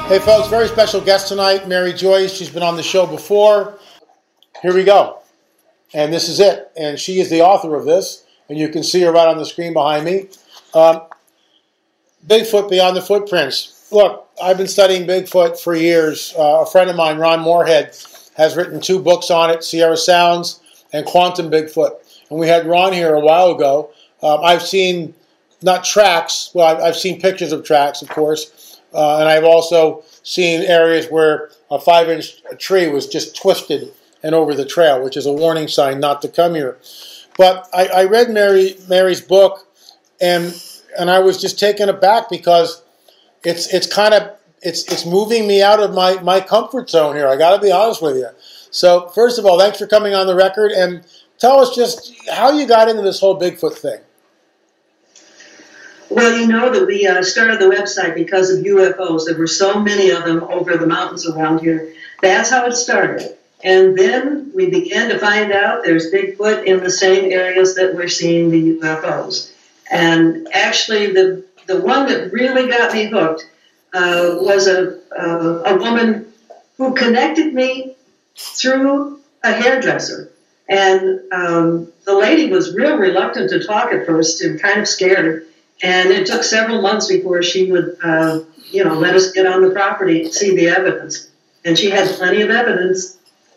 Hey folks, very special guest tonight, Mary Joyce. She's been on the show before. Here we go. And this is it. And she is the author of this. And you can see her right on the screen behind me. Bigfoot Beyond the Footprints. Look, I've been studying Bigfoot for years. A friend of mine, Ron Moorhead, has written 2 books on it, Sierra Sounds and Quantum Bigfoot. And we had Ron here a while ago. I've seen, not tracks, well, I've seen pictures of tracks, of course. And I've also seen areas where a 5-inch tree was just twisted and over the trail, which is a warning sign not to come here. But I read Mary's book, and I was just taken aback because it's moving me out of my comfort zone here. I got to be honest with you. So first of all, thanks for coming on the record, and tell us just how you got into this whole Bigfoot thing. Well, you know that we started the website because of UFOs. There were so many of them over the mountains around here. That's how it started. And then we began to find out there's Bigfoot in the same areas that we're seeing the UFOs. And actually, the one that really got me hooked was a woman who connected me through a hairdresser. And the lady was real reluctant to talk at first and kind of scared. And it took several months before she would, let us get on the property and see the evidence. And she had plenty of evidence.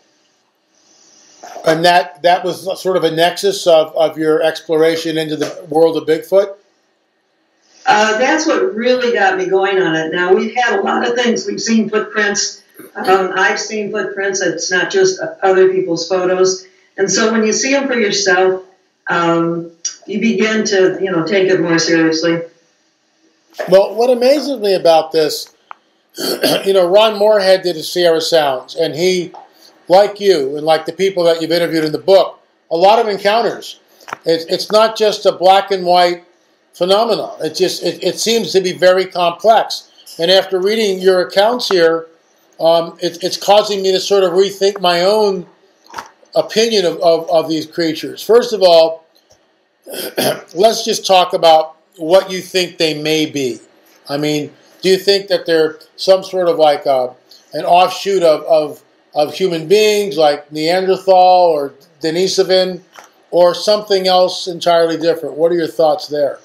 And that was sort of a nexus of your exploration into the world of Bigfoot? That's what really got me going on it. Now, we've had a lot of things. We've seen footprints. I've seen footprints. It's not just other people's photos. And so when you see them for yourself, you begin to, take it more seriously. Well, what amazes me about this, Ron Moorhead did a Sierra Sounds, and he, like you, and like the people that you've interviewed in the book, a lot of encounters. It's not just a black and white phenomenon. It seems to be very complex. And after reading your accounts here, it's causing me to sort of rethink my own opinion of these creatures. First of all, let's just talk about what you think they may be. I mean, do you think that they're some sort of like an offshoot of human beings, like Neanderthal or Denisovan, or something else entirely different? What are your thoughts there?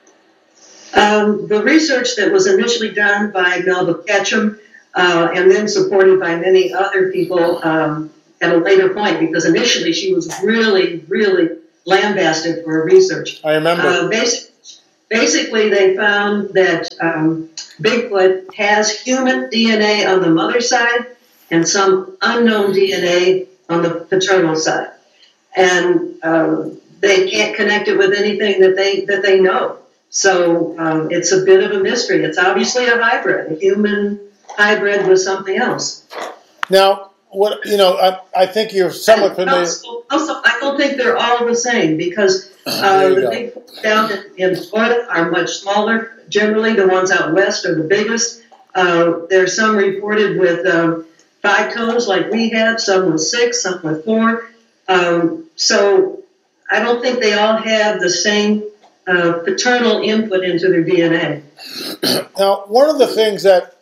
The research that was initially done by Melba Ketchum and then supported by many other people at a later point, because initially she was really, really lambasted for her research. I remember. Basically, they found that Bigfoot has human DNA on the mother's side and some unknown DNA on the paternal side. And they can't connect it with anything that they know. So it's a bit of a mystery. It's obviously a hybrid, a human hybrid with something else. Now, I think you're somewhat familiar. Also, I don't think they're all the same, because the Bigfoot down in Florida are much smaller. Generally, the ones out west are the biggest. There's some reported with 5 toes like we have, some with 6, some with 4. So I don't think they all have the same paternal input into their DNA. Now, one of the things that,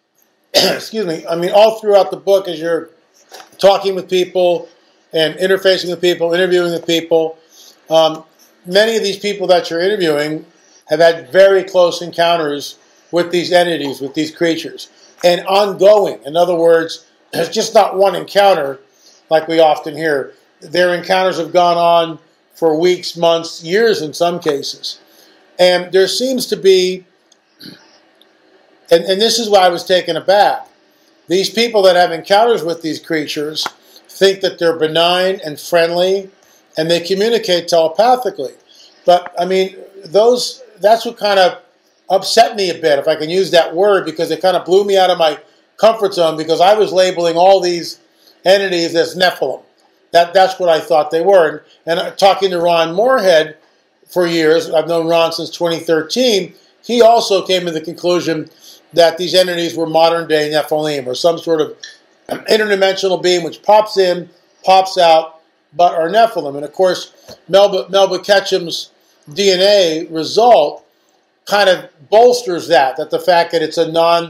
all throughout the book, as you're talking with people and interfacing with people, interviewing with people, many of these people that you're interviewing have had very close encounters with these entities, with these creatures, and ongoing. In other words, there's just not one encounter like we often hear. Their encounters have gone on for weeks, months, years in some cases. And there seems to be, and this is why I was taken aback, these people that have encounters with these creatures think that they're benign and friendly, and they communicate telepathically. But, that's what kind of upset me a bit, if I can use that word, because it kind of blew me out of my comfort zone, because I was labeling all these entities as Nephilim. That's what I thought they were. And talking to Ron Moorhead for years, I've known Ron since 2013, he also came to the conclusion that these entities were modern-day Nephilim, or some sort of interdimensional being which pops in, pops out, but are Nephilim. And of course, Melba Ketchum's DNA result kind of bolsters that the fact that it's a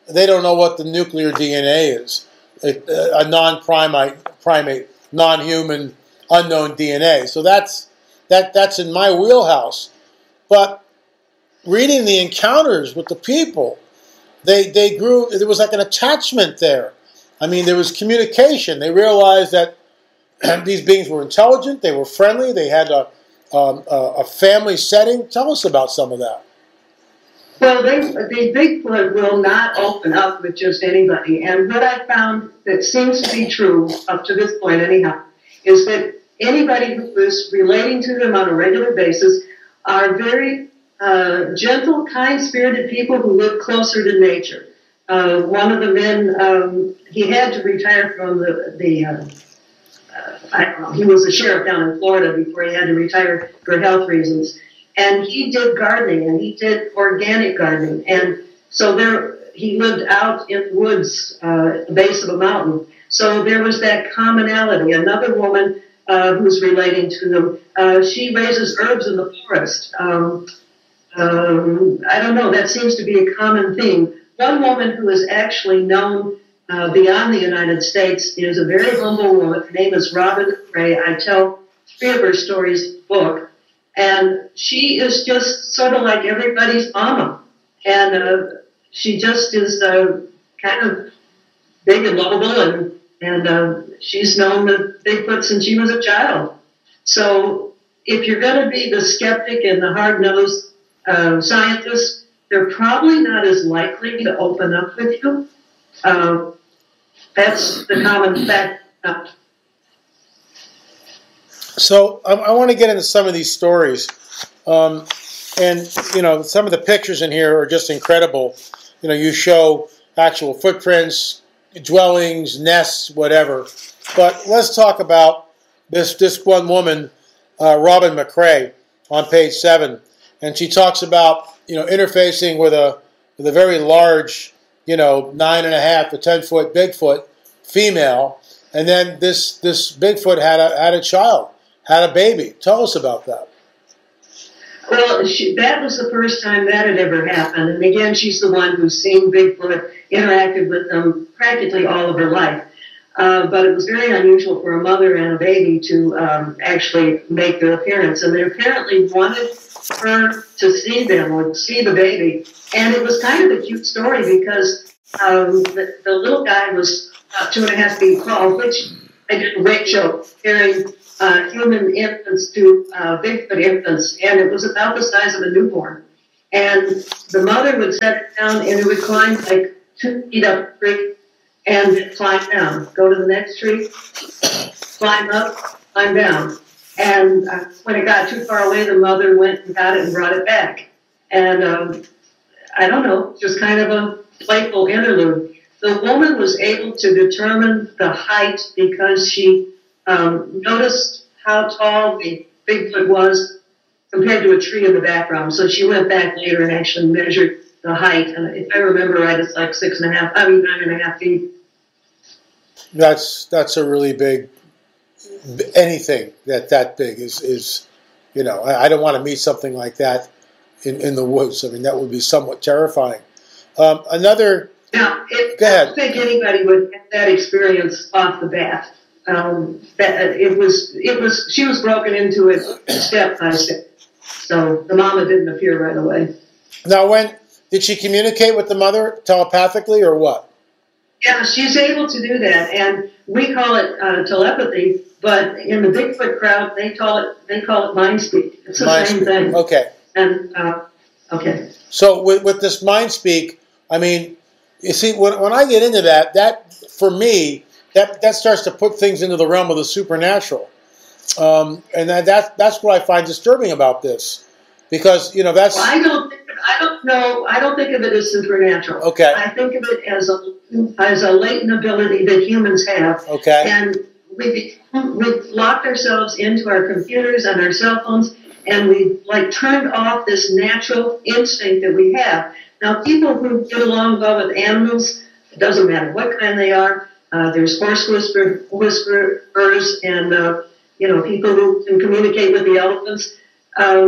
they don't know what the nuclear DNA is. A non-primate, non-human, unknown DNA. So that's in my wheelhouse. But reading the encounters with the people, they grew. There was like an attachment there. I mean, there was communication. They realized that these beings were intelligent. They were friendly. They had a family setting. Tell us about some of that. Well, the Bigfoot will not open up with just anybody. And what I found that seems to be true up to this point anyhow, is that anybody who is relating to them on a regular basis are very gentle, kind-spirited people who live closer to nature. One of the men, he had to retire from I don't know, he was a sheriff down in Florida before he had to retire for health reasons. And he did gardening, and he did organic gardening. And so he lived out in the woods at the base of a mountain. So there was that commonality. Another woman who's relating to them, she raises herbs in the forest. I don't know, that seems to be a common theme. One woman who is actually known beyond the United States is a very humble woman. Her name is Robin McCrae. I tell 3 of her stories in the book. And she is just sort of like everybody's mama. And she just is kind of big and lovable, and she's known the Bigfoot since she was a child. So if you're going to be the skeptic and the hard-nosed scientist, they're probably not as likely to open up with you. That's the common fact. So I want to get into some of these stories, and some of the pictures in here are just incredible. You show actual footprints, dwellings, nests, whatever. But let's talk about this one woman, Robin McCrae, on page 7, and she talks about interfacing with a very large 9.5 to 10 foot Bigfoot female, and then this Bigfoot had a child. Had a baby. Tell us about that. Well, that was the first time that had ever happened. And again, she's the one who's seen Bigfoot, interacted with them practically all of her life. But it was very unusual for a mother and a baby to actually make their appearance. And they apparently wanted her to see them or see the baby. And it was kind of a cute story because the little guy was about 2.5 feet tall, which I did a ratio carrying human infants to Bigfoot infants, and it was about the size of a newborn. And the mother would set it down, and it would climb like 2 feet up a tree, and climb down. Go to the next tree, climb up, climb down. And when it got too far away, the mother went and got it and brought it back. And I don't know, just kind of a playful interlude. The woman was able to determine the height because she noticed how tall the Bigfoot was compared to a tree in the background. So she went back later and actually measured the height. And if I remember right, it's like 9.5 feet. That's a really big. Anything that big is I don't want to meet something like that in the woods. I mean, that would be somewhat terrifying. Another. Now, go ahead. I don't think anybody would get that experience off the bat. She was broken into it step by step. So the mama didn't appear right away. Now, did she communicate with the mother telepathically or what? Yeah, she's able to do that, and we call it telepathy. But in the Bigfoot crowd, they call it mind speak. It's the same thing. Okay. And okay. So with this mind speak, I mean, you see, when I get into that for me. That starts to put things into the realm of the supernatural, and that's what I find disturbing about this, because that's. Well, I don't think of it as supernatural. Okay. I think of it as a latent ability that humans have. Okay. And we've locked ourselves into our computers and our cell phones, and we've turned off this natural instinct that we have. Now, people who get along well with animals, it doesn't matter what kind they are. There's horse whisperers and, people who can communicate with the elephants.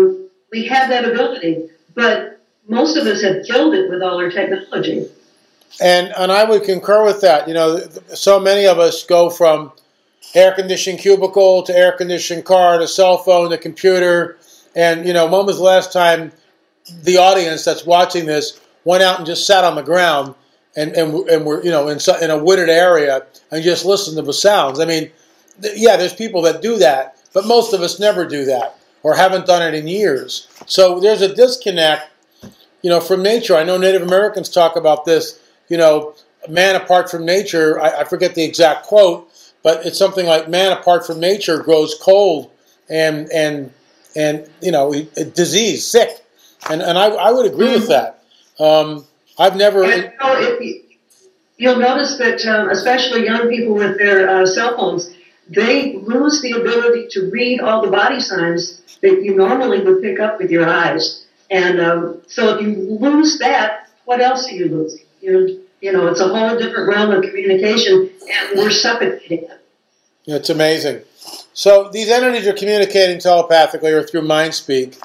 We have that ability, but most of us have killed it with all our technology. And I would concur with that. You know, so many of us go from air-conditioned cubicle to air-conditioned car to cell phone to computer. And, you know, when was the last time the audience that's watching this went out and just sat on the ground and were, you know, in a wooded area and just listened to the sounds? I mean, yeah, there's people that do that, but most of us never do that or haven't done it in years. So there's a disconnect, you know, from nature. I know Native Americans talk about this, you know, man apart from nature. I forget the exact quote, but it's something like man apart from nature grows cold and you know, disease, sick. And I would agree with that. I've never... You'll notice that especially young people with their cell phones, they lose the ability to read all the body signs that you normally would pick up with your eyes. And so if you lose that, what else are you losing? You know, it's a whole different realm of communication, and we're suffocating it. It's amazing. So these entities are communicating telepathically or through mind speak.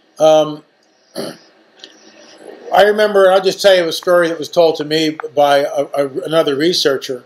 I remember, I'll just tell you a story that was told to me by another researcher.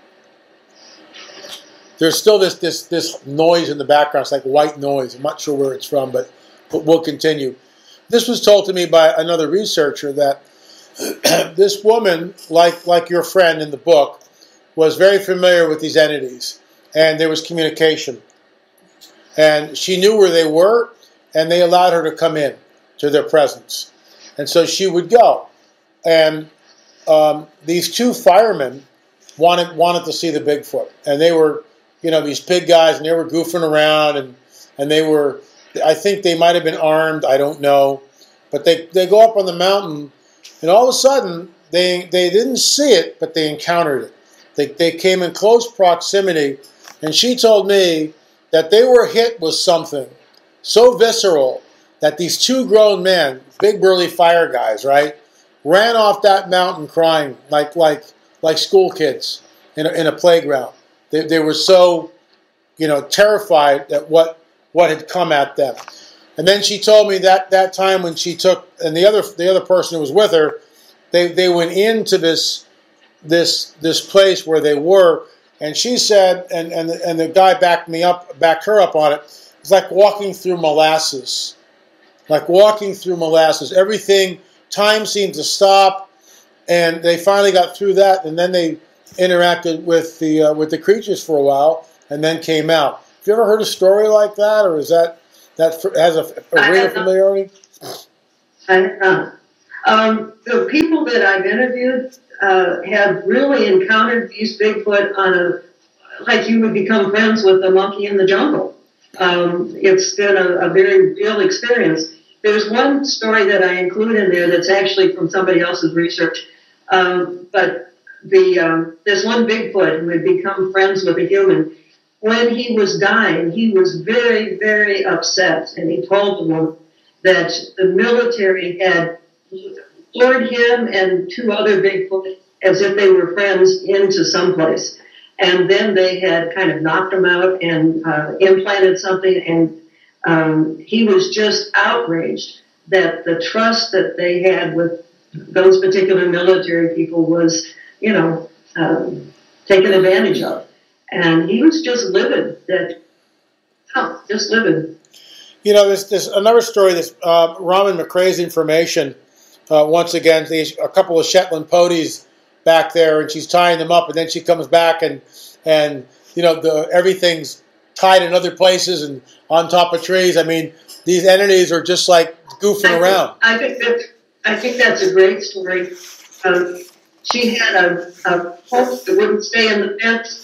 There's still this noise in the background. It's like white noise. I'm not sure where it's from, but we'll continue. This was told to me by another researcher that this woman, like your friend in the book, was very familiar with these entities, and there was communication. And she knew where they were, and they allowed her to come in to their presence. And so she would go. And these two firemen wanted to see the Bigfoot. And they were, you know, these big guys, and they were goofing around, and they were, I think they might have been armed, I don't know. But they go up on the mountain, and all of a sudden, they didn't see it, but they encountered it. They came in close proximity, and she told me that they were hit with something so visceral that these two grown men, big burly fire guys, right, ran off that mountain crying like school kids in a playground. They were so, you know, terrified at what had come at them. And then she told me that time when she took, and the other person who was with her, they went into this place where they were, and she said, and the guy backed her up on it. It's like walking through molasses. Like walking through molasses. Everything, time seemed to stop, and they finally got through that, and then they interacted with the creatures for a while, and then came out. Have you ever heard a story like that, or is that has a real familiarity? I have not. The people that I've interviewed have really encountered these Bigfoot like you would become friends with a monkey in the jungle. It's been a very real experience. There's one story that I include in there that's actually from somebody else's research. But there's one Bigfoot who had become friends with a human. When he was dying, he was very, very upset, and he told them that the military had lured him and two other Bigfoot as if they were friends into someplace. And then they had kind of knocked him out and implanted something, and he was just outraged that the trust that they had with those particular military people was, you know, taken advantage of. And he was just livid. Just livid. You know, there's another story. This Raman McRae's information. Once again, a couple of Shetland ponies back there, and she's tying them up, and then she comes back, and you know, everything's tied in other places and on top of trees. I mean, these entities are just like goofing around. I think that's a great story. She had a post that wouldn't stay in the fence,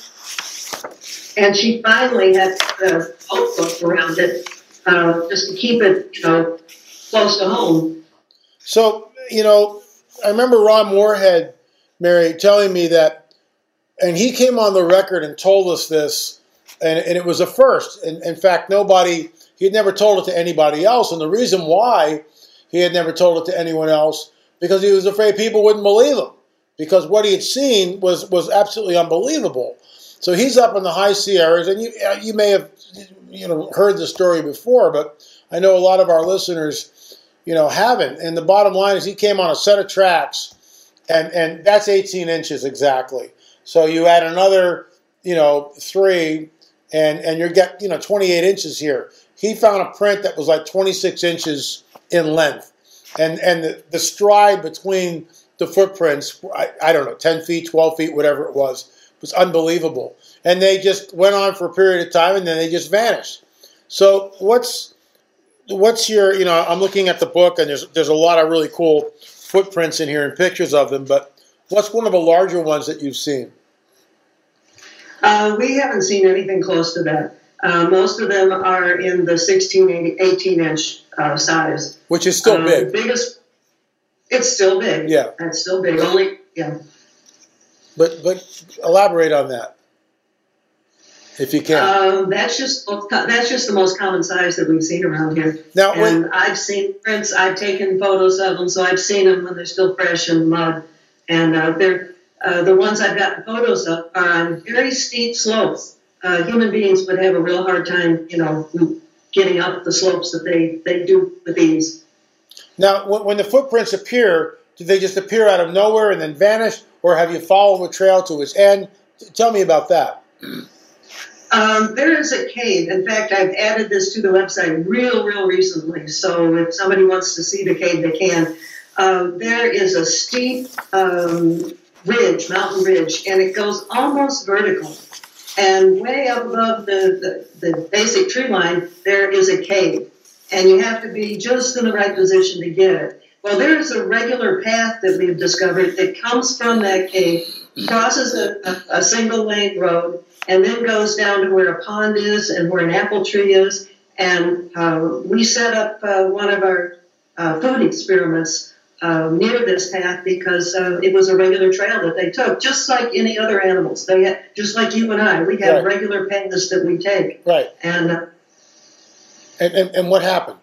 and she finally had a boat around it just to keep it, you know, close to home. So, you know, I remember Ron Moorhead, Mary, telling me that, and he came on the record and told us this, and it was a first. And in fact, he had never told it to anybody else. And the reason why he had never told it to anyone else, because he was afraid people wouldn't believe him, because what he had seen was absolutely unbelievable. So he's up in the high Sierras, and you may have, you know, heard the story before, but I know a lot of our listeners, you know, haven't. And the bottom line is he came on a set of tracks, and that's 18 inches exactly. So you add another, 3, and you get 28 inches here. He found a print that was like 26 inches in length, and the stride between the footprints, I don't know, 10 feet, 12 feet, whatever it was unbelievable. And they just went on for a period of time, and then they just vanished. So what's your, I'm looking at the book, and there's a lot of really cool footprints in here and pictures of them, but what's one of the larger ones that you've seen? We haven't seen anything close to that. Most of them are in the 16, 18-inch size. Which is still big. Biggest, it's still big. Yeah. It's still big. Only, yeah. But elaborate on that, if you can. That's just the most common size that we've seen around here. Now, I've seen prints. I've taken photos of them, so I've seen them when they're still fresh in the mud. And they're the ones I've gotten photos of are on very steep slopes. Human beings would have a real hard time, getting up the slopes that they do with these. Now, when the footprints appear, do they just appear out of nowhere and then vanish, or have you followed the trail to its end? Tell me about that. There is a cave. In fact, I've added this to the website real recently. So if somebody wants to see the cave, they can. There is a steep mountain ridge, and it goes almost vertical. And way up above the basic tree line, there is a cave. And you have to be just in the right position to get it. Well, there is a regular path that we've discovered that comes from that cave, crosses a single lane road, and then goes down to where a pond is and where an apple tree is. And we set up one of our food experiments near this path because it was a regular trail that they took, just like any other animals. They had, just like you and I, we have regular paths that we take. Right. And what happened?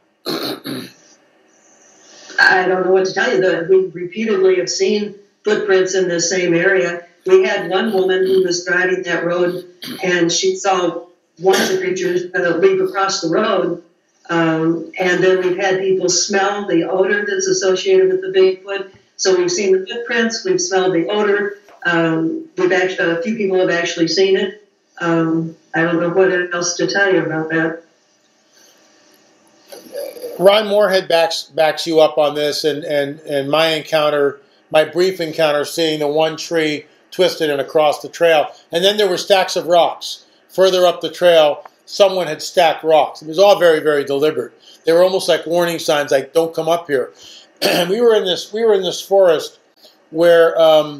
I don't know what to tell you. We repeatedly have seen footprints in this same area. We had one woman who was driving that road, and she saw one of the creatures leap across the road. And then we've had people smell the odor that's associated with the Bigfoot. So we've seen the footprints, we've smelled the odor. A few people have actually seen it. I don't know what else to tell you about that. Ron Moorhead backs you up on this, and my brief encounter, seeing the one tree twisted and across the trail. And then there were stacks of rocks. Further up the trail, someone had stacked rocks. It was all very, very deliberate. They were almost like warning signs, like, don't come up here. we were in this forest where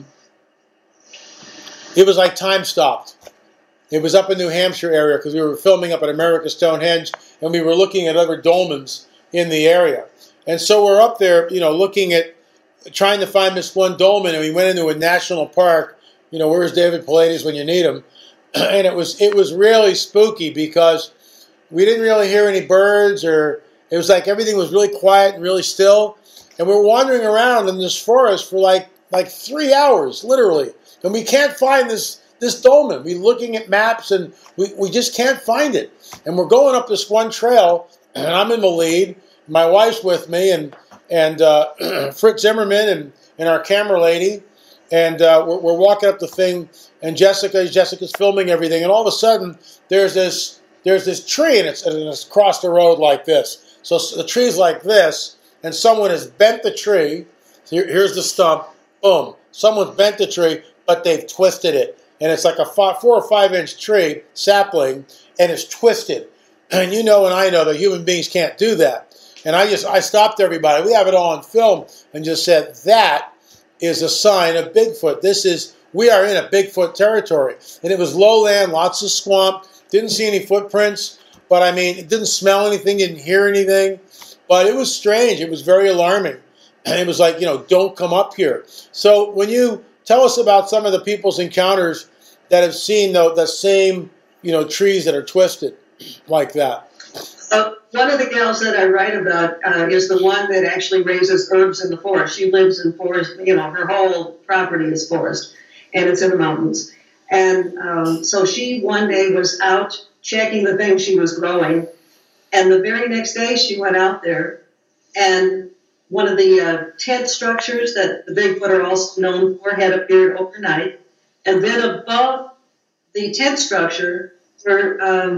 it was like time stopped. It was up in New Hampshire area because we were filming up at America Stonehenge, and we were looking at other dolmens in the area. And so we're up there, looking at, trying to find this one dolmen, and we went into a national park. Where's David Paulides when you need him? And it was really spooky because we didn't really hear any birds, or it was like everything was really quiet and really still. And we're wandering around in this forest for like 3 hours, literally. And we can't find this dolmen. We're looking at maps, and we just can't find it. And we're going up this one trail, and I'm in the lead. My wife's with me, and Fritz Zimmerman and our camera lady. And we're walking up the thing, and Jessica's filming everything. And all of a sudden, there's this tree, and it's across the road like this. So the tree's like this, and someone has bent the tree. Here's the stump. Boom. Someone's bent the tree, but they've twisted it. And it's like a 4 or 5 inch tree, sapling, and it's twisted. And and I know that human beings can't do that. And I stopped everybody. We have it all on film, and just said, that is a sign of Bigfoot. We are in a Bigfoot territory. And it was lowland, lots of swamp, didn't see any footprints, but it didn't smell anything, didn't hear anything. But it was strange. It was very alarming. And it was like, don't come up here. So when you tell us about some of the people's encounters that have seen the same, trees that are twisted like that. One of the gals that I write about is the one that actually raises herbs in the forest. She lives in forest, her whole property is forest, and it's in the mountains. And so she one day was out checking the things she was growing, and the very next day she went out there, and one of the tent structures that the Bigfoot are also known for had appeared overnight. And then above the tent structure were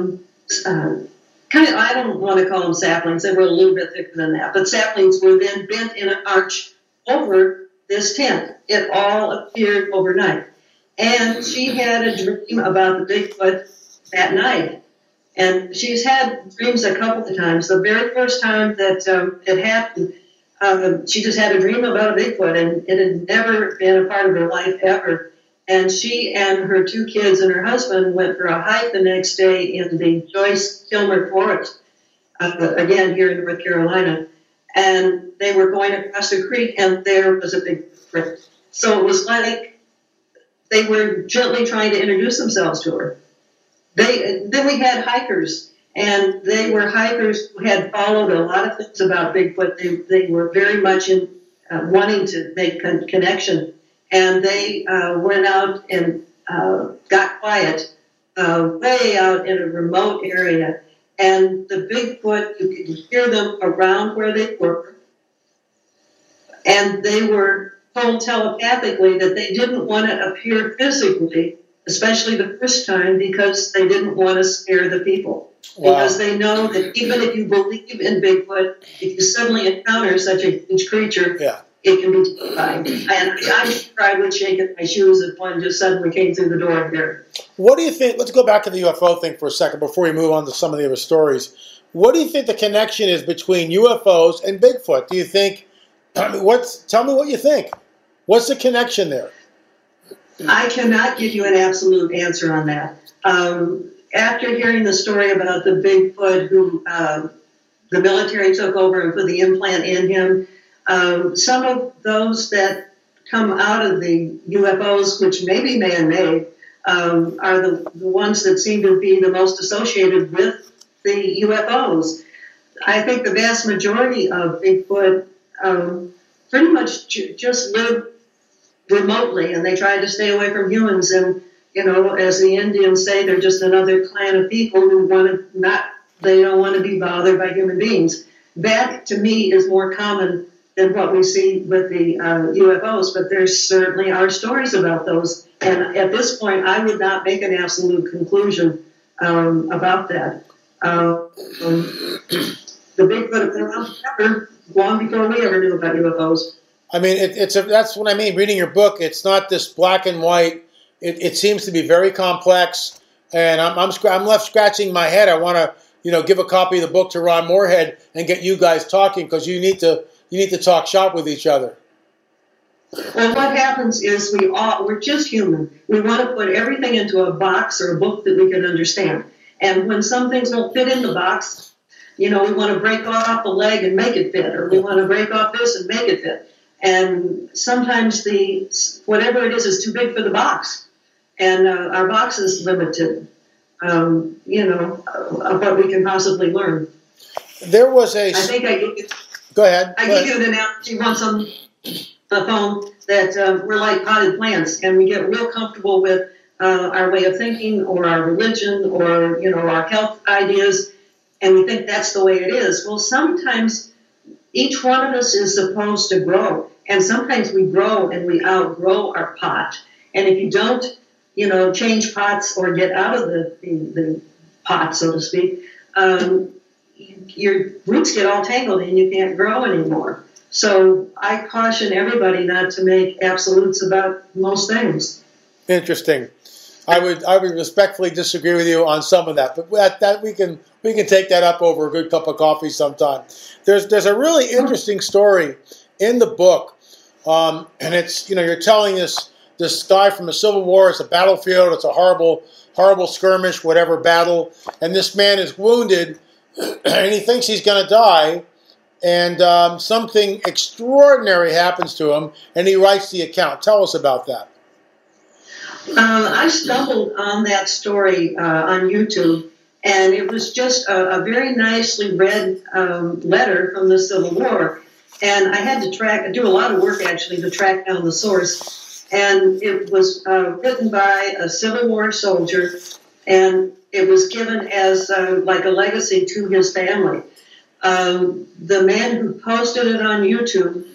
kind of, I don't want to call them saplings, they were a little bit thicker than that, but saplings were then bent in an arch over this tent. It all appeared overnight. And she had a dream about the Bigfoot that night. And she's had dreams a couple of times. The very first time that it happened, she just had a dream about a Bigfoot, and it had never been a part of her life ever. And she and her 2 kids and her husband went for a hike the next day in the Joyce Kilmer Forest, again here in North Carolina. And they were going across the creek, and there was a Bigfoot. So it was like they were gently trying to introduce themselves to her. Then we had hikers, and they were hikers who had followed a lot of things about Bigfoot. They were very much wanting to make connection. And they went out and got quiet way out in a remote area. And the Bigfoot, you could hear them around where they were. And they were told telepathically that they didn't want to appear physically, especially the first time, because they didn't want to scare the people. Wow. Because they know that even if you believe in Bigfoot, if you suddenly encounter such a huge creature, it can be terrifying. And I'm sure I would shake in my shoes if one just suddenly came through the door there. What do you think? Let's go back to the UFO thing for a second before we move on to some of the other stories. What do you think the connection is between UFOs and Bigfoot? Do you think, tell me what you think. What's the connection there? I cannot give you an absolute answer on that. After hearing the story about the Bigfoot who the military took over and put the implant in him, some of those that come out of the UFOs, which may be man-made, are the ones that seem to be the most associated with the UFOs. I think the vast majority of Bigfoot pretty much just live remotely, and they try to stay away from humans. And, you know, as the Indians say, they're just another clan of people who they don't want to be bothered by human beings. That, to me, is more common than what we see with the UFOs, but there certainly are stories about those. And at this point, I would not make an absolute conclusion about that. The Bigfoot have been around forever, long before we ever knew about UFOs. I mean, that's what I mean. Reading your book, it's not this black and white. It seems to be very complex, and I'm left scratching my head. I want to, give a copy of the book to Ron Morehead and get you guys talking, because you need to talk shop with each other. Well, what happens is we're just human. We want to put everything into a box or a book that we can understand. And when some things don't fit in the box, we want to break off a leg and make it fit, or we want to break off this and make it fit. And sometimes whatever it is too big for the box. And our box is limited, of what we can possibly learn. There was a... Go ahead. I gave you an analogy once on the phone that we're like potted plants, and we get real comfortable with our way of thinking or our religion or, our health ideas, and we think that's the way it is. Well, sometimes each one of us is supposed to grow, and sometimes we grow and we outgrow our pot. And if you don't, change pots or get out of the pot, so to speak, your roots get all tangled and you can't grow anymore. So I caution everybody not to make absolutes about most things. Interesting. I would respectfully disagree with you on some of that, but that we can take that up over a good cup of coffee sometime. There's a really interesting story in the book, and it's you're telling this guy from the Civil War. It's a battlefield. It's a horrible skirmish, whatever battle, and this man is wounded, and he thinks he's going to die, and something extraordinary happens to him, and he writes the account. Tell us about that. I stumbled on that story on YouTube, and it was just a very nicely read letter from the Civil War. And I had to do a lot of work, actually, to track down the source. And it was written by a Civil War soldier, and it was given as like a legacy to his family. The man who posted it on YouTube,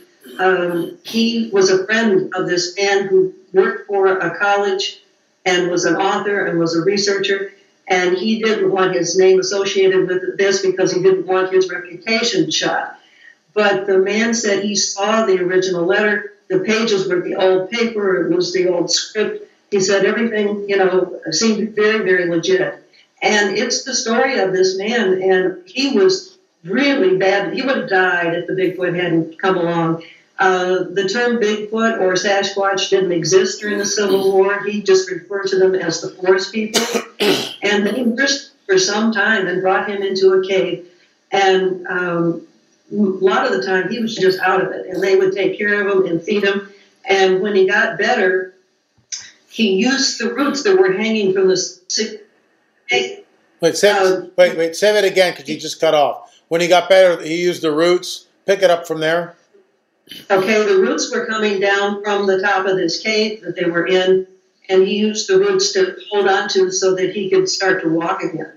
he was a friend of this man who worked for a college and was an author and was a researcher, and he didn't want his name associated with this because he didn't want his reputation shot. But the man said he saw the original letter. The pages were the old paper. It was the old script. He said everything, seemed very, very legit. And it's the story of this man, and he was really bad. He would have died if the Bigfoot hadn't come along. The term Bigfoot or Sasquatch didn't exist during the Civil War. He just referred to them as the Forest People. And they nursed for some time and brought him into a cave. And a lot of the time he was just out of it. And they would take care of him and feed him. And when he got better, he used the roots that were hanging from the sick. Wait, say it again because you just cut off. When he got better, he used the roots. Pick it up from there. Okay, the roots were coming down from the top of this cave that they were in, and he used the roots to hold on to so that he could start to walk again.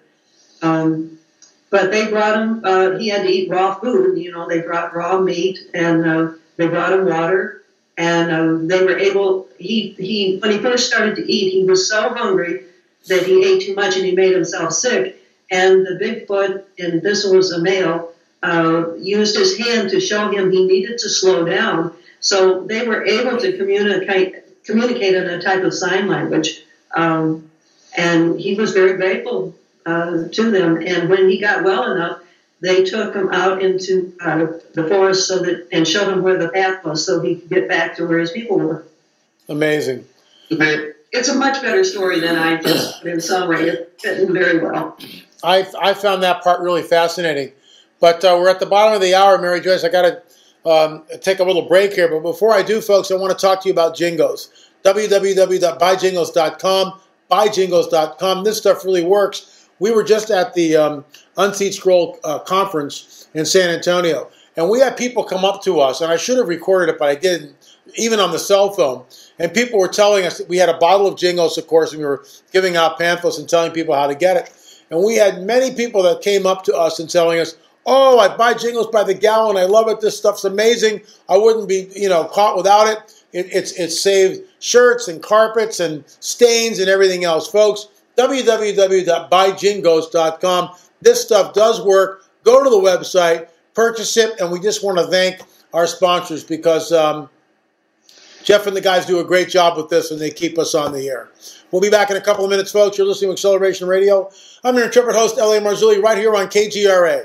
But they brought him, he had to eat raw food, they brought raw meat, and they brought him water, and they were able, when he first started to eat, he was so hungry that he ate too much and he made himself sick, and the Bigfoot, and this was a male, used his hand to show him he needed to slow down. So they were able to communicate in a type of sign language. And he was very grateful to them. And when he got well enough, they took him out into the forest and showed him where the path was so he could get back to where his people were. Amazing. It's a much better story than I just put in summary. It fit in very well. I found that part really fascinating. But we're at the bottom of the hour, Mary Joyce. I got to take a little break here. But before I do, folks, I want to talk to you about Jingos. www.buyjingos.com. Buyjingos.com. This stuff really works. We were just at the Unseat Scroll conference in San Antonio. And we had people come up to us. And I should have recorded it, but I didn't, even on the cell phone. And people were telling us that we had a bottle of Jingos, of course, and we were giving out pamphlets and telling people how to get it. And we had many people that came up to us and telling us, oh, I buy Jingos by the gallon. I love it. This stuff's amazing. I wouldn't be, caught without it. It's saved shirts and carpets and stains and everything else. Folks, www.buyjingos.com. This stuff does work. Go to the website, purchase it, and we just want to thank our sponsors because Jeff and the guys do a great job with this and they keep us on the air. We'll be back in a couple of minutes, folks. You're listening to Acceleration Radio. I'm your intrepid host, L.A. Marzulli, right here on KGRA.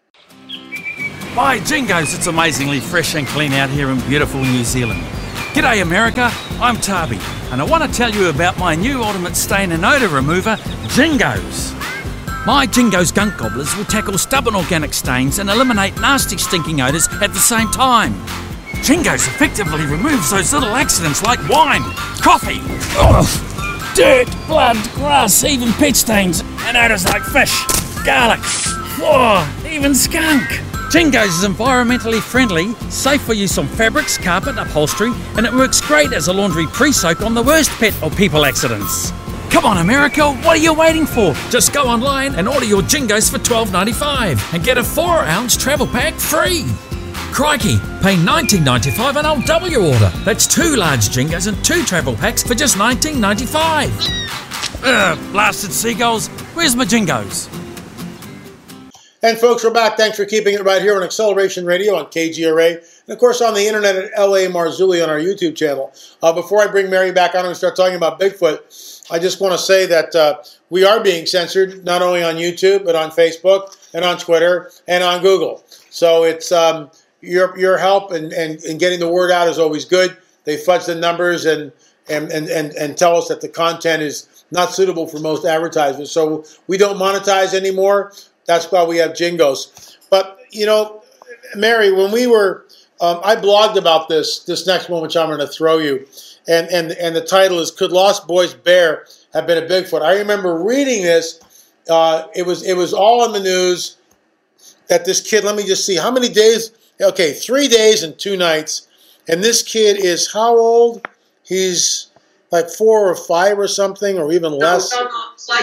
By Jingos, it's amazingly fresh and clean out here in beautiful New Zealand. G'day America, I'm Tarby, and I want to tell you about my new ultimate stain and odour remover, Jingos. My Jingos Gunk Gobblers will tackle stubborn organic stains and eliminate nasty stinking odours at the same time. Jingos effectively removes those little accidents like wine, coffee, dirt, blood, grass, even pet stains, and odours like fish, garlic, even skunk. Jingos is environmentally friendly, safe for use on fabrics, carpet, upholstery, and it works great as a laundry pre-soak on the worst pet or people accidents. Come on America, what are you waiting for? Just go online and order your Jingos for $12.95 and get a 4-ounce travel pack free. Crikey, pay $19.95 and I'll double your order. That's 2 large Jingos and 2 travel packs for just $19.95. Blasted seagulls, where's my Jingos? And folks, we're back. Thanks for keeping it right here on Acceleration Radio on KGRA. And of course on the internet at L.A. Marzulli on our YouTube channel. Before I bring Mary back on and start talking about Bigfoot, I just want to say that we are being censored not only on YouTube, but on Facebook and on Twitter and on Google. So it's your help and getting the word out is always good. They fudge the numbers and tell us that the content is not suitable for most advertisers. So we don't monetize anymore. That's why we have Jingos. But, Mary, when we were, I blogged about this next one, which I'm going to throw you. And the title is, Could Lost Boys Bear Have Been a Bigfoot? I remember reading this. It was all in the news that this kid, let me just see, how many days? Okay, 3 days and 2 nights. And this kid is how old? He's like 4 or 5 or something, or even less. No, it's like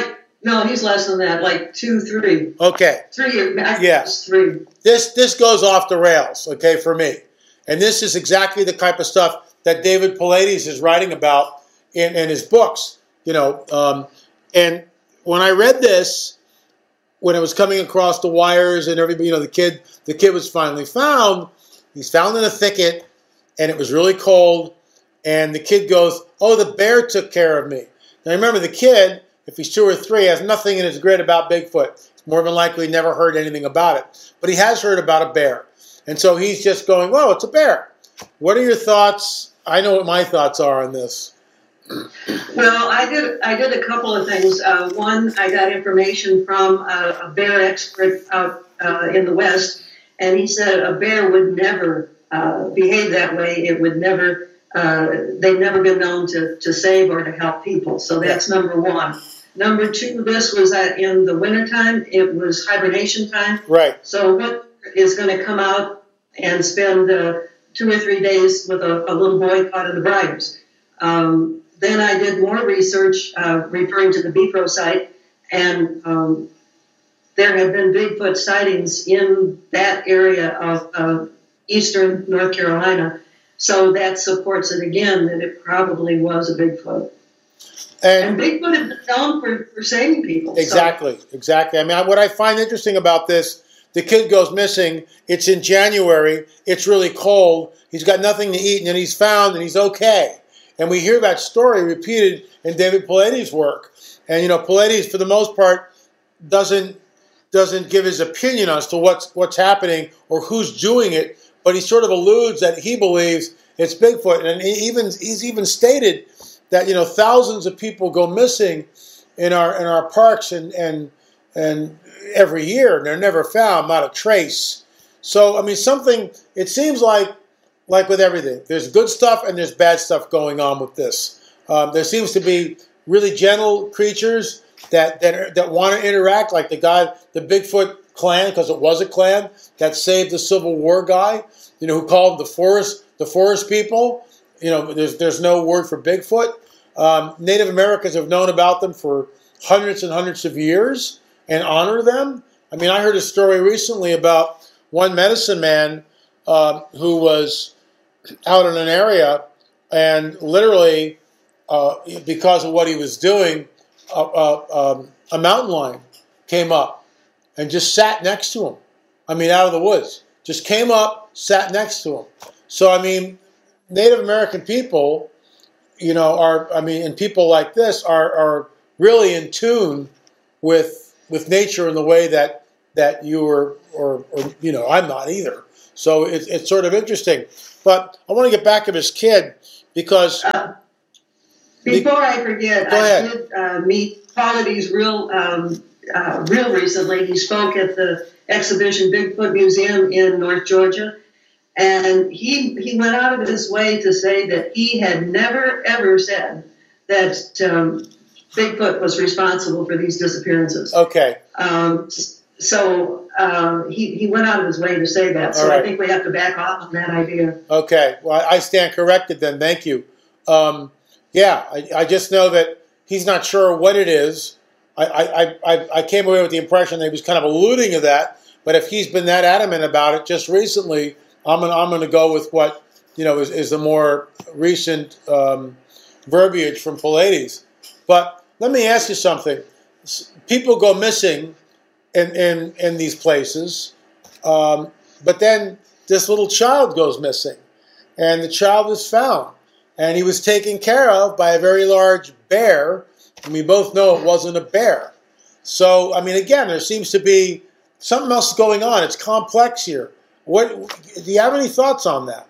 No, he's less than that, like 2, 3. Okay. 3, Yes. 3. This goes off the rails, okay, for me. And this is exactly the type of stuff that David Paulides is writing about in his books, and when I read this, when it was coming across the wires and everybody, the kid was finally found. He's found in a thicket, and it was really cold. And the kid goes, "Oh, the bear took care of me." Now remember, the kid, if he's 2 or 3, has nothing in his grid about Bigfoot. He's more than likely never heard anything about it, but he has heard about a bear, and so he's just going, "Whoa, it's a bear." What are your thoughts? I know what my thoughts are on this. Well, I did a couple of things. One, I got information from a bear expert out in the West, and he said a bear would never behave that way. It would never. They've never been known to save or to help people. So that's number one. Number two, this was in the wintertime. It was hibernation time. Right. So what is going to come out and spend 2 or 3 days with a little boy caught in the briars? Then I did more research referring to the BFRO site, and there have been Bigfoot sightings in that area of eastern North Carolina. So that supports it again that it probably was a Bigfoot. And Bigfoot has been known for saving people. Exactly. I mean, what I find interesting about this, the kid goes missing. It's in January. It's really cold. He's got nothing to eat, and then he's found, and he's okay. And we hear that story repeated in David Paulides' work. And, Paulides, for the most part, doesn't give his opinion as to what's happening or who's doing it, but he sort of alludes that he believes it's Bigfoot. And he's even stated that, thousands of people go missing in our parks and every year, and they're never found, not a trace. So, I mean, it seems like with everything, there's good stuff and there's bad stuff going on with this. There seems to be really gentle creatures that want to interact, like the Bigfoot clan, because it was a clan that saved the Civil War guy, who called the forest people. There's no word for Bigfoot. Native Americans have known about them for hundreds and hundreds of years and honor them. I mean, I heard a story recently about one medicine man who was out in an area, and literally, because of what he was doing, a mountain lion came up and just sat next to him. I mean, out of the woods. Just came up, sat next to him. So, I mean, Native American people, and people like this are really in tune with nature in the way that you are, or I'm not either. So it's sort of interesting. But I want to get back to this kid because... Before I forget, I did meet Paulides real recently. He spoke at the exhibition Bigfoot Museum in North Georgia. And he went out of his way to say that he had never, ever said that Bigfoot was responsible for these disappearances. Okay. So he went out of his way to say that. So right. I think we have to back off on that idea. Okay. Well, I stand corrected then. Thank you. I just know that he's not sure what it is. I came away with the impression that he was kind of alluding to that. But if he's been that adamant about it just recently, I'm going to go with what is the more recent verbiage from Paulides. But let me ask you something. People go missing in these places, but then this little child goes missing, and the child is found, and he was taken care of by a very large bear, and we both know it wasn't a bear. So, I mean, again, there seems to be something else going on. It's complex here. Do you have any thoughts on that?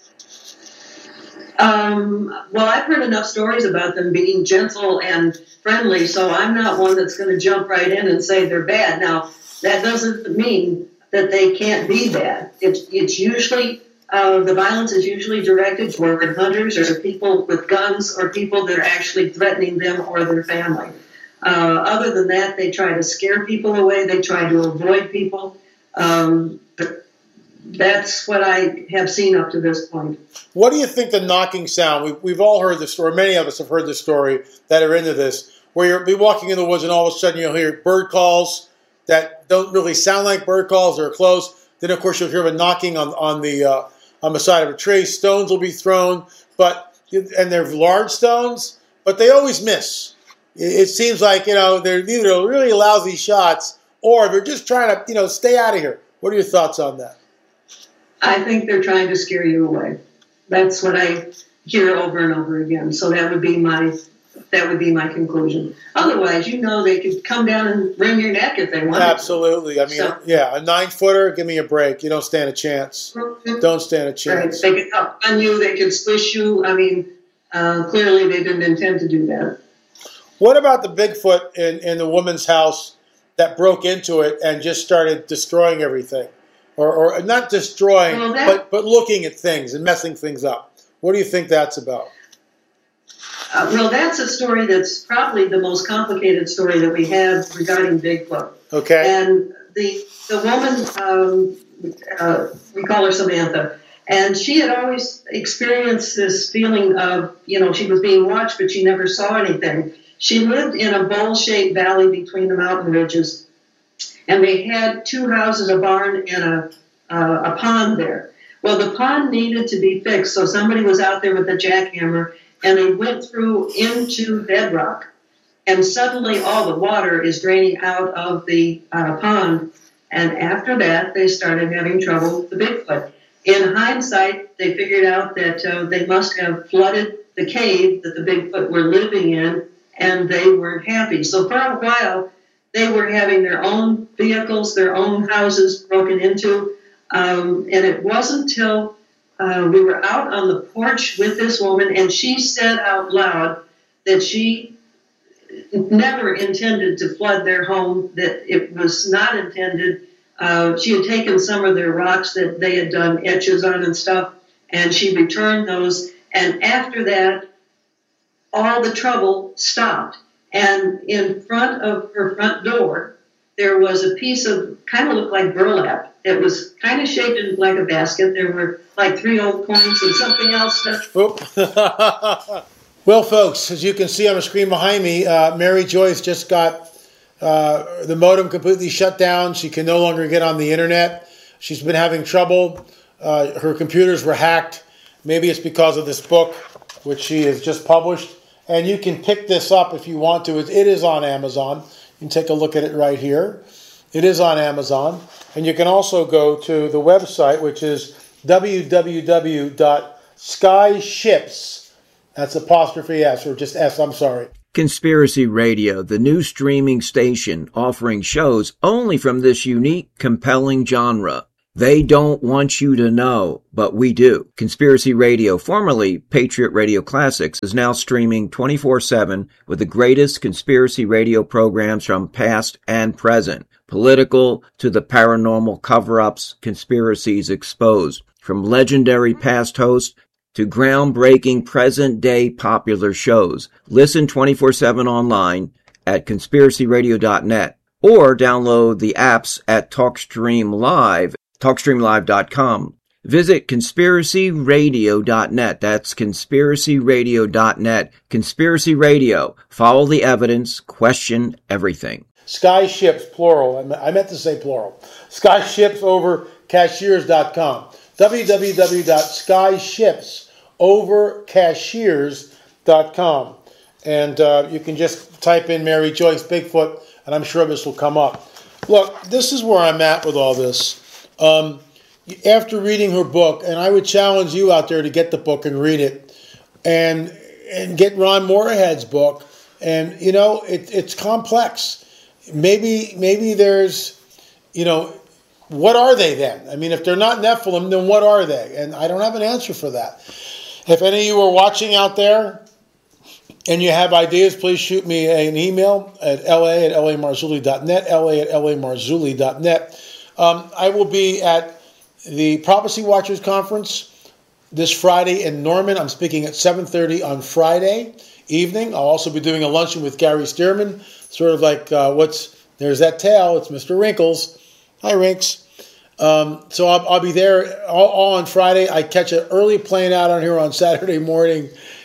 Well, I've heard enough stories about them being gentle and friendly, so I'm not one that's going to jump right in and say they're bad. Now, that doesn't mean that they can't be bad. It's usually, the violence is usually directed toward hunters or people with guns or people that are actually threatening them or their family. Other than that, they try to scare people away. They try to avoid people. But that's what I have seen up to this point. What do you think the knocking sound? We've all heard the story. Many of us have heard the story that are into this. where you'll be walking in the woods and all of a sudden you'll hear bird calls that don't really sound like bird calls. They're close. Then, of course, you'll hear a knocking on the side of a tree. Stones will be thrown, and they're large stones, but they always miss. It seems like, they're either really lousy shots or they're just trying to, stay out of here. What are your thoughts on that? I think they're trying to scare you away. That's what I hear over and over again. So that would be my conclusion. Otherwise, they could come down and wring your neck if they want. Absolutely. I mean, a 9-footer, give me a break. You don't stand a chance. Don't stand a chance. Right. They could up on you. They could squish you. I mean, clearly they didn't intend to do that. What about the Bigfoot in the woman's house that broke into it and just started destroying everything? Or not destroying, but looking at things and messing things up. What do you think that's about? That's a story that's probably the most complicated story that we have regarding Bigfoot. Okay. And the woman, we call her Samantha, and she had always experienced this feeling of, she was being watched, but she never saw anything. She lived in a bowl-shaped valley between the mountain ridges, and they had 2 houses, a barn, and a pond there. Well, the pond needed to be fixed, so somebody was out there with a jackhammer, and they went through into bedrock. And suddenly all the water is draining out of the pond. And after that, they started having trouble with the Bigfoot. In hindsight, they figured out that they must have flooded the cave that the Bigfoot were living in, and they weren't happy. So for a while, they were having their own vehicles, their own houses broken into. And it wasn't until we were out on the porch with this woman, and she said out loud that she never intended to flood their home, that it was not intended. She had taken some of their rocks that they had done etches on and stuff, and she returned those. And after that, all the trouble stopped. And in front of her front door, there was a piece of, kind of looked like burlap. It was kind of shaped like a basket. There were like 3 old coins and something else. Well, folks, as you can see on the screen behind me, Mary Joyce just got the modem completely shut down. She can no longer get on the internet. She's been having trouble. Her computers were hacked. Maybe it's because of this book, which she has just published. And you can pick this up if you want to. It is on Amazon. You can take a look at it right here. It is on Amazon. And you can also go to the website, which is www.skyships. That's apostrophe S, or just S, I'm sorry. Conspiracy Radio, the new streaming station offering shows only from this unique, compelling genre. They don't want you to know, but we do. Conspiracy Radio, formerly Patriot Radio Classics, is now streaming 24/7 with the greatest conspiracy radio programs from past and present. Political to the paranormal cover-ups, conspiracies exposed. From legendary past hosts to groundbreaking present-day popular shows. Listen 24/7 online at conspiracyradio.net or download the apps at TalkStreamLive.com. Visit conspiracyradio.net. That's conspiracyradio.net. Conspiracy Radio. Follow the evidence. Question everything. Skyships, plural. I meant to say plural. Skyships.overcashiers.com. www.skyships.overcashiers.com. And you can just type in Mary Joyce Bigfoot, and I'm sure this will come up. Look, this is where I'm at with all this. After reading her book, and I would challenge you out there to get the book and read it, and get Ron Moorhead's book, and it's complex. Maybe there's, what are they then? I mean, if they're not Nephilim, then what are they? And I don't have an answer for that. If any of you are watching out there and you have ideas, please shoot me an email at la@lamarzulli.net, la@lamarzulli.net. I will be at the Prophecy Watchers Conference this Friday in Norman. I'm speaking at 7:30 on Friday evening. I'll also be doing a luncheon with Gary Stearman, sort of like there's that tail, it's Mr. Wrinkles. Hi, Rinks. So I'll be there all on Friday. I catch an early plane out on here on Saturday morning,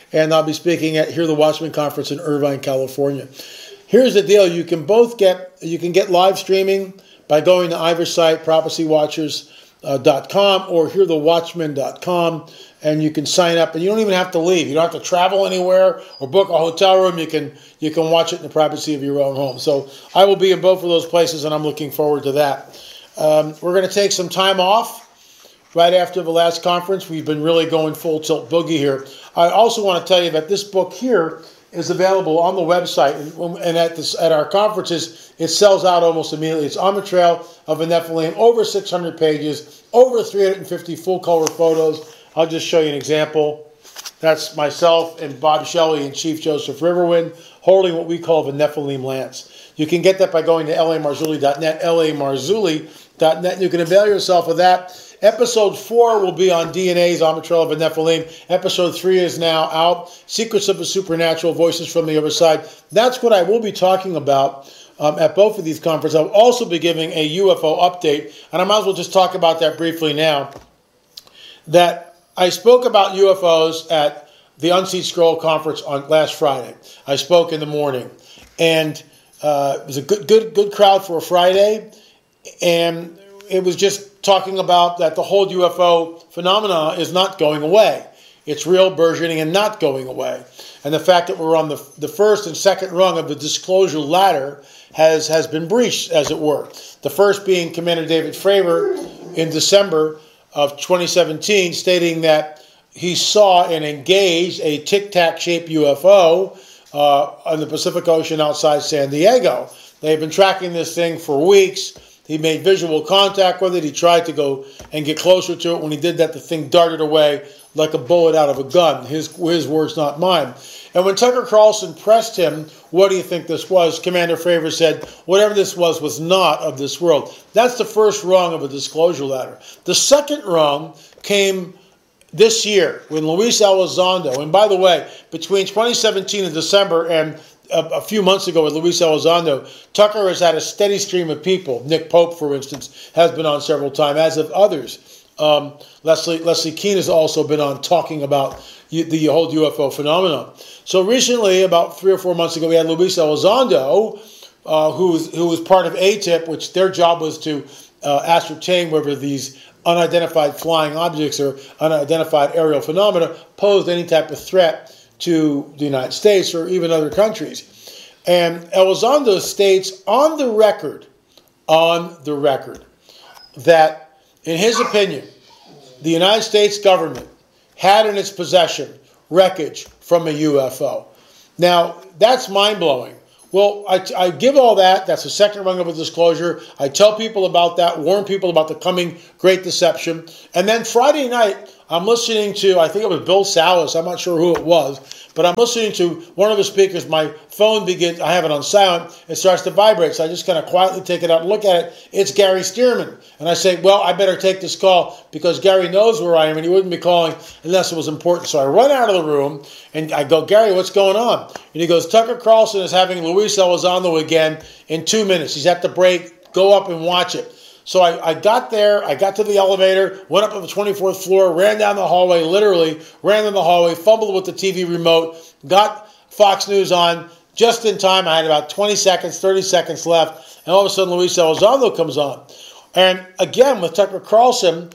and I'll be speaking at Hear the Watchman Conference in Irvine, California. Here's the deal. You can get live streaming by going to either site, prophecywatchers.com or hearthewatchman.com, and you can sign up, and you don't even have to leave. You don't have to travel anywhere or book a hotel room. You can watch it in the privacy of your own home. So I will be in both of those places, and I'm looking forward to that. We're going to take some time off right after the last conference. We've been really going full tilt boogie here. I also want to tell you that this book here is available on the website, and at our conferences, it sells out almost immediately. It's On the Trail of the Nephilim, over 600 pages, over 350 full-color photos. I'll just show you an example. That's myself and Bob Shelley and Chief Joseph Riverwind holding what we call the Nephilim lance. You can get that by going to lamarzulli.net, lamarzulli.net. You can avail yourself of that. Episode 4 will be on DNA's On the Trail of the Nephilim. Episode 3 is now out. Secrets of the Supernatural, Voices from the Other Side. That's what I will be talking about at both of these conferences. I'll also be giving a UFO update, and I might as well just talk about that briefly now. That I spoke about UFOs at the Unseen Scroll conference on last Friday. I spoke in the morning, and it was a good crowd for a Friday, and it was just talking about that the whole UFO phenomena is not going away. It's real, burgeoning, and not going away. And the fact that we're on the first and second rung of the disclosure ladder has been breached, as it were. The first being Commander David Fravor in December of 2017, stating that he saw and engaged a tic-tac-shaped UFO on the Pacific Ocean outside San Diego. They've been tracking this thing for weeks. He made visual contact with it. He tried to go and get closer to it. When he did that, the thing darted away like a bullet out of a gun. His words, not mine. And when Tucker Carlson pressed him, what do you think this was? Commander Fravor said, whatever this was not of this world. That's the first rung of a disclosure ladder. The second rung came this year when Luis Elizondo, and by the way, between 2017 and December and a few months ago with Luis Elizondo, Tucker has had a steady stream of people. Nick Pope, for instance, has been on several times, as have others. Leslie Keene has also been on talking about the whole UFO phenomenon. So recently, about 3 or 4 months ago, we had Luis Elizondo, who was part of ATIP, which their job was to ascertain whether these unidentified flying objects or unidentified aerial phenomena posed any type of threat to the United States or even other countries. And Elizondo states on the record, that in his opinion, the United States government had in its possession wreckage from a UFO. Now, that's mind-blowing. Well, I give all that. That's the second rung of a disclosure. I tell people about that, warn people about the coming Great Deception. And then Friday night, I'm listening to, I think it was Bill Salas, I'm not sure who it was, but I'm listening to one of the speakers. My phone begins, I have it on silent, it starts to vibrate, so I just kind of quietly take it out and look at it. It's Gary Stearman. And I say, well, I better take this call because Gary knows where I am and he wouldn't be calling unless it was important. So I run out of the room and I go, Gary, what's going on? And he goes, Tucker Carlson is having Luis Elizondo again in 2 minutes. He's at the break. Go up and watch it. So I got there, I got to the elevator, went up to the 24th floor, ran down the hallway, literally ran down the hallway, fumbled with the TV remote, got Fox News on just in time. I had about 20 seconds, 30 seconds left, and all of a sudden Luis Elizondo comes on. And again, with Tucker Carlson,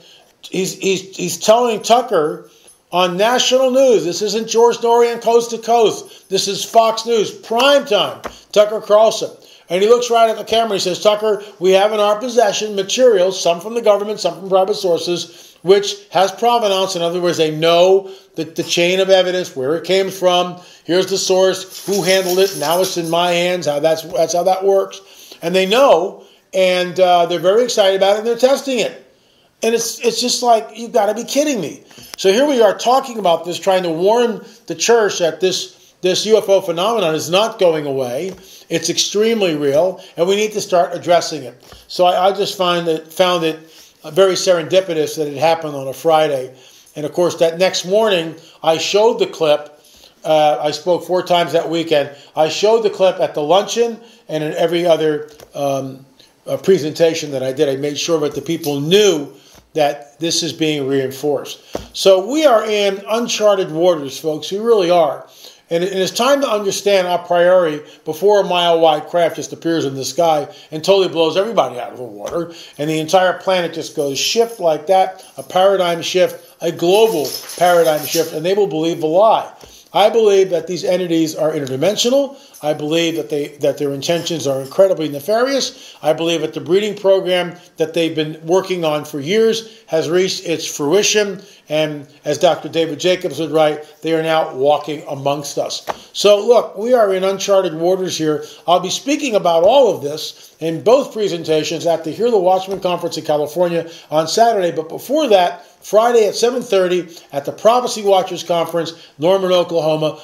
he's telling Tucker on national news, this isn't George Noory on Coast to Coast, this is Fox News, prime time, Tucker Carlson. And he looks right at the camera and he says, Tucker, we have in our possession materials, some from the government, some from private sources, which has provenance. In other words, they know the chain of evidence, where it came from. Here's the source, who handled it. Now it's in my hands. That's how that works. And they know, and they're very excited about it, and they're testing it. And it's just like, you've got to be kidding me. So here we are talking about this, trying to warn the church that this UFO phenomenon is not going away. It's extremely real, and we need to start addressing it. So I just found it very serendipitous that it happened on a Friday. And, of course, that next morning, I showed the clip. I spoke 4 times that weekend. I showed the clip at the luncheon and in every other presentation that I did. I made sure that the people knew that this is being reinforced. So we are in uncharted waters, folks. We really are. And it's time to understand a priori before a mile-wide craft just appears in the sky and totally blows everybody out of the water, and the entire planet just goes shift like that, a paradigm shift, a global paradigm shift, and they will believe the lie. I believe that these entities are interdimensional. I believe that their intentions are incredibly nefarious. I believe that the breeding program that they've been working on for years has reached its fruition. And as Dr. David Jacobs would write, they are now walking amongst us. So look, we are in uncharted waters here. I'll be speaking about all of this in both presentations at the Hear the Watchman Conference in California on Saturday. But before that, Friday at 7:30 at the Prophecy Watchers Conference, Norman, Oklahoma,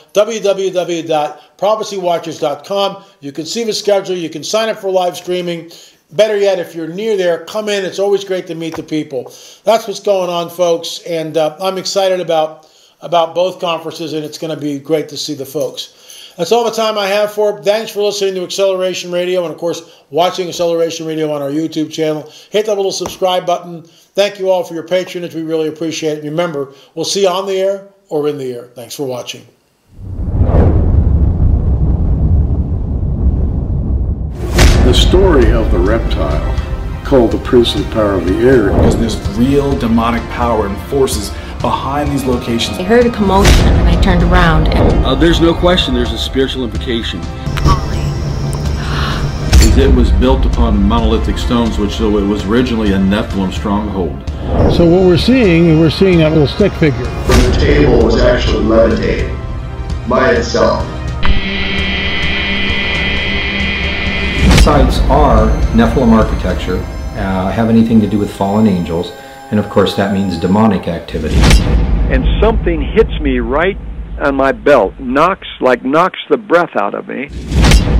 www.prophecywatchers.com. You can see the schedule. You can sign up for live streaming. Better yet, if you're near there, come in. It's always great to meet the people. That's what's going on, folks, and I'm excited about both conferences, and it's going to be great to see the folks. That's all the time I have for. Thanks for listening to Acceleration Radio, and of course, watching Acceleration Radio on our YouTube channel. Hit that little subscribe button. Thank you all for your patronage. We really appreciate it. Remember, we'll see you on the air or in the air. Thanks for watching. The story of the reptile, called the Prince of the Power of the Air, because there's real demonic power and forces behind these locations. I heard a commotion and I turned around and... there's no question there's a spiritual implication. It was built upon monolithic stones, which it was originally a Nephilim stronghold. So what we're seeing that little stick figure. The table was actually levitating by itself. Sites are Nephilim architecture, have anything to do with fallen angels, and of course that means demonic activity. And something hits me right on my belt, knocks the breath out of me.